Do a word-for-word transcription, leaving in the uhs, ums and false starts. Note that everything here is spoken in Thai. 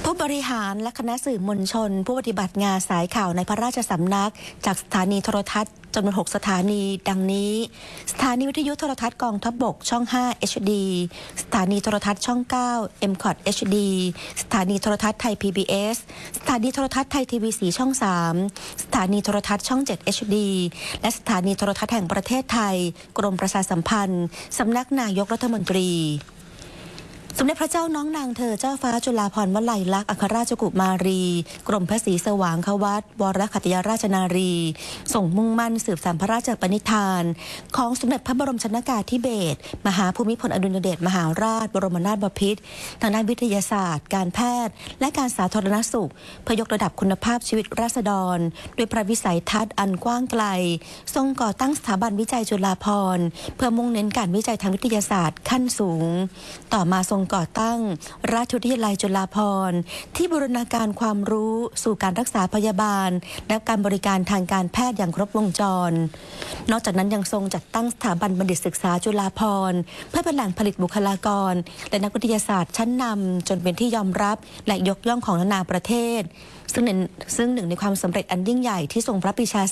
ผู้บริหารและคณะสื่อมวลชนผู้ปฏิบัติงานสายข่าวในพระราชสำนักจากสถานีโทรทัศน์จำนวนหกสถานีดังนี้สถานีวิทยุโทรทัศน์กองทัพบกช่องห้า เอช ดี สถานีโทรทัศน์ช่องเก้า เอ็ม คอท เอช ดี สถานีโทรทัศน์ไทย พี บี เอส สถานีโทรทัศน์ไทยทีวีสีช่องสามสถานีโทรทัศน์ช่องเจ็ด เอช ดี และสถานีโทรทัศน์แห่งประเทศไทยกรมประชาสัมพันธ์สำนักนายกรัฐมนตรีสมเด็จพระเจ้าน้องนางเธอเจ้าฟ้าจุฬาภรณ์วลัยลักษณ์อัครราชกุมารีกรมพระศรีสว่างควัตรวรขัตยราชนารีส่งมุ่งมั่นสืบสานพระราชปณิธานของสมเด็จพระบรมชนกาธิเบศรมหาภูมิพลอดุลยเดชมหาราชบรมนาถบพิตรทางด้านวิทยาศาสตร์ การแพทย์และการสาธารณสุขเพื่อยกระดับคุณภาพชีวิตราษฎรด้วยพระวิสัยทัศน์อันกว้างไกลทรงก่อตั้งสถาบันวิจัยจุฬาภรณ์เพื่อมุ่งเน้นการวิจัยทางวิทยาศาสตร์ขั้นสูงต่อมาทรงก่อตั้งราชวิทยาลัยจุฬาภรณ์ที่บูรณาการความรู้สู่การรักษาพยาบาลและการบริการทางการแพทย์อย่างครบวงจรนอกจากนั้นยังทรงจัดตั้งสถาบันบัณฑิตศึกษาจุฬาภรณ์เพื่อเป็นแหล่งผลิตบุคลากรและนักวิทยาศาสตร์ชั้นนำจนเป็นที่ยอมรับและยกย่องของนานาประเทศซึ่งหนึ่งซึ่งหนึ่งในความสำเร็จอันยิ่งใหญ่ที่ทรงพระปรีชา